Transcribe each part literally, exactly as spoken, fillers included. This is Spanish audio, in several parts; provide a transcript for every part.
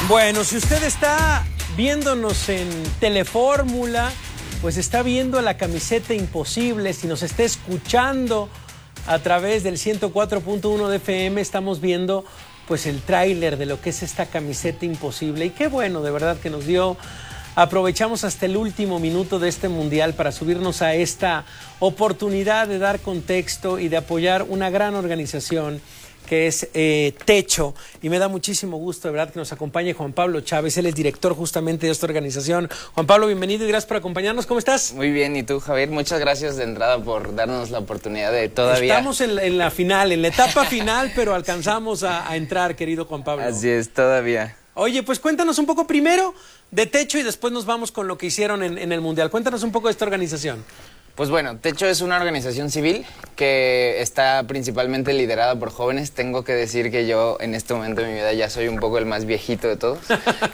Bueno, si usted está viéndonos en Telefórmula, pues está viendo la camiseta imposible. Si nos está escuchando a través del ciento cuatro punto uno de F M, estamos viendo pues el tráiler de lo que es esta camiseta imposible. Y qué bueno, de verdad que nos dio. Aprovechamos hasta el último minuto de este mundial para subirnos a esta oportunidad de dar contexto y de apoyar una gran organización que es eh, Techo, y me da muchísimo gusto de verdad que nos acompañe Juan Pablo Chávez. Él es director justamente de esta organización. Juan Pablo, bienvenido y gracias por acompañarnos. ¿Cómo estás? Muy bien, ¿y tú, Javier? Muchas gracias de entrada por darnos la oportunidad de todavía... Estamos en, en la final, en la etapa final, pero alcanzamos a, a entrar, querido Juan Pablo. Así es, todavía. Oye, pues cuéntanos un poco primero de Techo y después nos vamos con lo que hicieron en, en el Mundial. Cuéntanos un poco de esta organización. Pues bueno, Techo es una organización civil que está principalmente liderada por jóvenes. Tengo que decir que yo en este momento de mi vida ya soy un poco el más viejito de todos,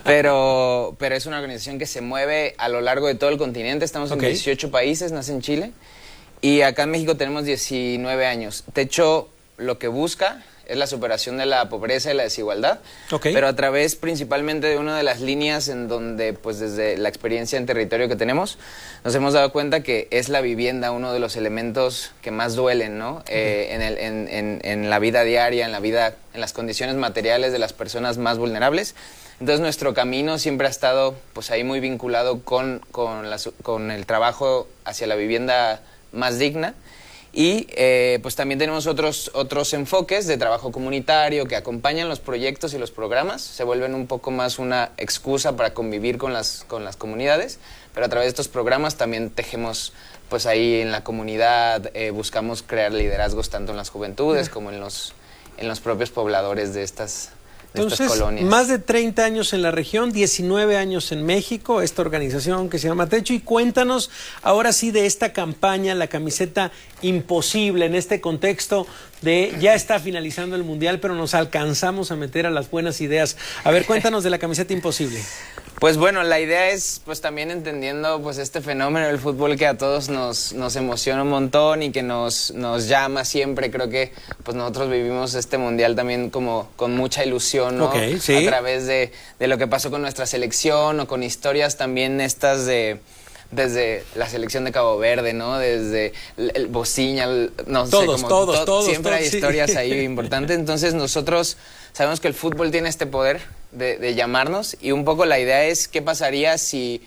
pero, pero es una organización que se mueve a lo largo de todo el continente. Estamos en okay. dieciocho países, nace en Chile, y acá en México tenemos diecinueve años. Techo lo que busca es la superación de la pobreza y la desigualdad, okay. pero a través principalmente de una de las líneas en donde, pues desde la experiencia en territorio que tenemos, nos hemos dado cuenta que es la vivienda uno de los elementos que más duelen, ¿no? Okay. Eh, en, el, en, en, en la vida diaria, en la vida, en las condiciones materiales de las personas más vulnerables. Entonces nuestro camino siempre ha estado pues ahí muy vinculado con, con, la, con el trabajo hacia la vivienda más digna. Y eh, pues también tenemos otros, otros enfoques de trabajo comunitario que acompañan los proyectos y los programas, se vuelven un poco más una excusa para convivir con las, con las comunidades, pero a través de estos programas también tejemos pues ahí en la comunidad, eh, buscamos crear liderazgos tanto en las juventudes como en los, en los propios pobladores de estas de Entonces, estas colonias. Más de treinta años en la región, diecinueve años en México, esta organización que se llama Techo. Y cuéntanos ahora sí de esta campaña, la camiseta imposible, en este contexto de ya está finalizando el Mundial, pero nos alcanzamos a meter a las buenas ideas. A ver, cuéntanos de la camiseta imposible. Pues bueno, la idea es pues también entendiendo pues este fenómeno del fútbol que a todos nos, nos emociona un montón y que nos, nos llama siempre. Creo que pues nosotros vivimos este mundial también como con mucha ilusión, ¿no? Okay, sí. A través de, de lo que pasó con nuestra selección o con historias también estas de... desde la selección de Cabo Verde, ¿no? Desde el, el Bociña, el, no todos, sé, como todos, to, todos, siempre todos, hay sí. historias ahí importantes. Entonces nosotros sabemos que el fútbol tiene este poder de, de llamarnos, y un poco la idea es qué pasaría si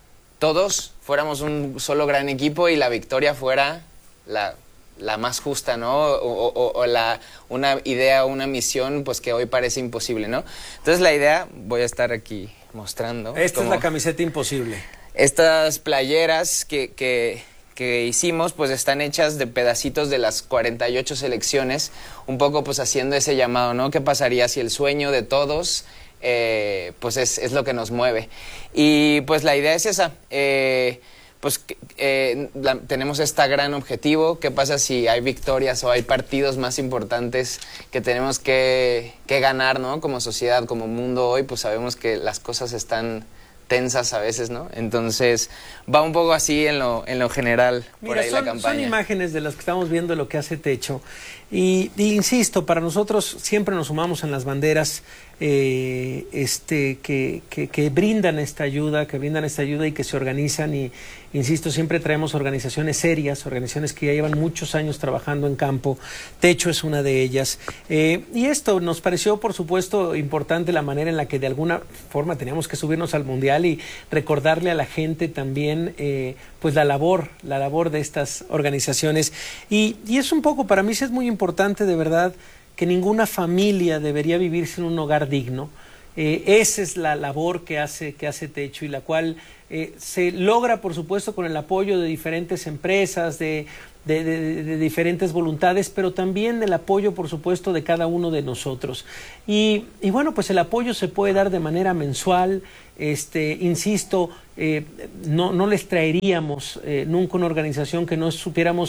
todos fuéramos un solo gran equipo y la victoria fuera la, la más justa, ¿no? O, o, o la, una idea, una misión, pues que hoy parece imposible, ¿no? Entonces la idea, voy a estar aquí mostrando. Esta es la camiseta imposible. Estas playeras que, que, que hicimos pues están hechas de pedacitos de las cuarenta y ocho selecciones, un poco pues haciendo ese llamado, ¿no? ¿Qué pasaría si el sueño de todos eh, pues es, es lo que nos mueve? Y pues la idea es esa, eh, pues eh, la, tenemos este gran objetivo. ¿Qué pasa si hay victorias o hay partidos más importantes que tenemos que, que ganar, ¿no? Como sociedad, como mundo hoy, pues sabemos que las cosas están tensas a veces, ¿no? Entonces va un poco así en lo, en lo general. Mira, por ahí son, la campaña. Son imágenes de las que estamos viendo lo que hace Techo. Y, y insisto, para nosotros siempre nos sumamos en las banderas eh, este, que, que, que brindan esta ayuda, que brindan esta ayuda y que se organizan. Y insisto, siempre traemos organizaciones serias, organizaciones que ya llevan muchos años trabajando en campo. Techo es una de ellas. Eh, y esto nos pareció, por supuesto, importante la manera en la que de alguna forma teníamos que subirnos al Mundial y recordarle a la gente también eh, pues la labor, la labor de estas organizaciones. Y, y es un poco, para mí sí es muy importante de verdad que ninguna familia debería vivir sin un hogar digno. Eh, esa es la labor que hace, que hace Techo, y la cual eh, se logra, por supuesto, con el apoyo de diferentes empresas, de, de, de, de diferentes voluntades, pero también el apoyo, por supuesto, de cada uno de nosotros. Y, y bueno, pues el apoyo se puede dar de manera mensual. Este, insisto, eh, no, no les traeríamos eh, nunca una organización que no supiéramos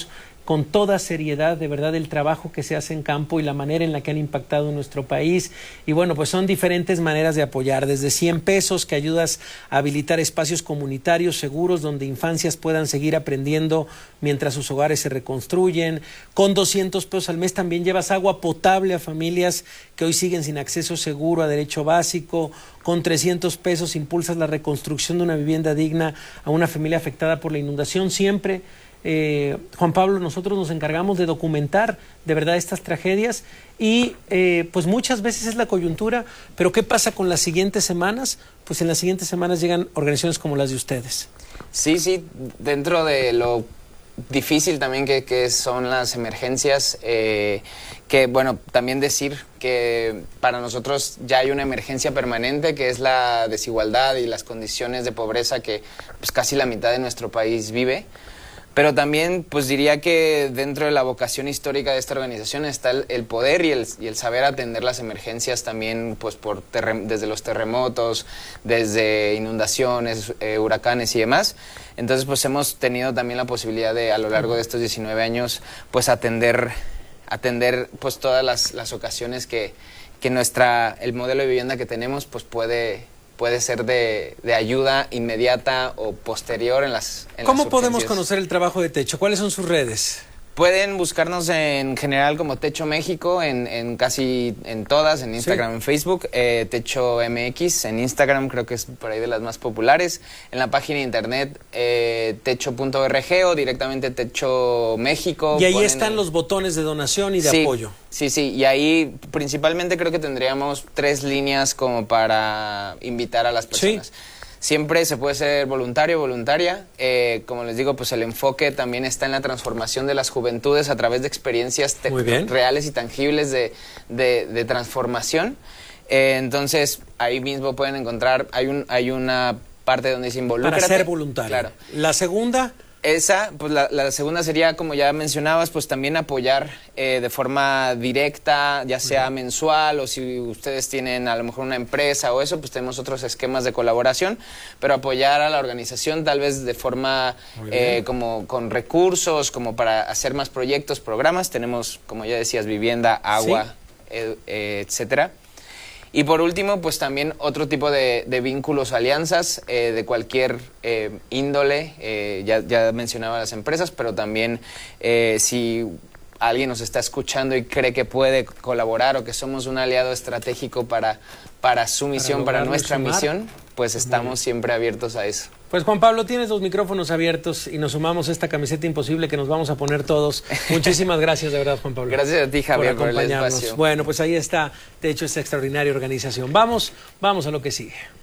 con toda seriedad, de verdad, el trabajo que se hace en campo y la manera en la que han impactado en nuestro país. Y bueno, pues son diferentes maneras de apoyar, desde cien pesos que ayudas a habilitar espacios comunitarios seguros donde infancias puedan seguir aprendiendo mientras sus hogares se reconstruyen. Con doscientos pesos al mes también llevas agua potable a familias que hoy siguen sin acceso seguro a derecho básico. Con trescientos pesos impulsas la reconstrucción de una vivienda digna a una familia afectada por la inundación. Siempre, eh, Juan Pablo, nosotros nos encargamos de documentar de verdad estas tragedias y eh, pues muchas veces es la coyuntura, pero ¿qué pasa con las siguientes semanas? Pues en las siguientes semanas llegan organizaciones como las de ustedes. Sí, sí, dentro de lo difícil también que, que son las emergencias, eh, que bueno, también decir que para nosotros ya hay una emergencia permanente que es la desigualdad y las condiciones de pobreza que pues casi la mitad de nuestro país vive. Pero también pues diría que dentro de la vocación histórica de esta organización está el, el poder y el, y el saber atender las emergencias también pues por terrem- desde los terremotos, desde inundaciones, eh, huracanes y demás. Entonces pues hemos tenido también la posibilidad de a lo largo de estos diecinueve años pues atender, atender pues todas las, las ocasiones que, que nuestra, el modelo de vivienda que tenemos pues puede... puede ser de, de ayuda inmediata o posterior en las en ¿Cómo las podemos urgencias. conocer el trabajo de Techo? ¿Cuáles son sus redes? Pueden buscarnos en general como Techo México, en, en casi en todas, en Instagram, sí. En Facebook, eh, Techo M X, en Instagram creo que es por ahí de las más populares, en la página de internet eh, techo punto org o directamente Techo México. Y ahí están el... los botones de donación y de sí, apoyo. Sí, sí, y ahí principalmente creo que tendríamos tres líneas como para invitar a las personas. Sí. Siempre se puede ser voluntario o voluntaria. Eh, como les digo, pues el enfoque también está en la transformación de las juventudes a través de experiencias reales y tangibles de, de, de transformación. Eh, entonces, ahí mismo pueden encontrar, hay, un, hay una parte donde se involucra. Para ser voluntario. Claro. La segunda... Esa, pues la, la segunda sería, como ya mencionabas, pues también apoyar eh, de forma directa, ya sea uh-huh. mensual o si ustedes tienen a lo mejor una empresa o eso, pues tenemos otros esquemas de colaboración, pero apoyar a la organización tal vez de forma eh, como con recursos, como para hacer más proyectos, programas. Tenemos, como ya decías, vivienda, agua, ¿sí? eh, eh, etcétera. Y por último, pues también otro tipo de, de vínculos, alianzas eh, de cualquier eh, índole. Eh, ya, ya mencionaba las empresas, pero también eh, si alguien nos está escuchando y cree que puede colaborar o que somos un aliado estratégico para, para su misión, para, para nuestra sumar. misión, pues estamos siempre abiertos a eso. Pues Juan Pablo, tienes los micrófonos abiertos y nos sumamos a esta camiseta imposible que nos vamos a poner todos. Muchísimas gracias de verdad, Juan Pablo. Gracias a ti, Javier, por acompañarnos. Por el espacio. Bueno, pues ahí está, de hecho, esta extraordinaria organización. Vamos, vamos a lo que sigue.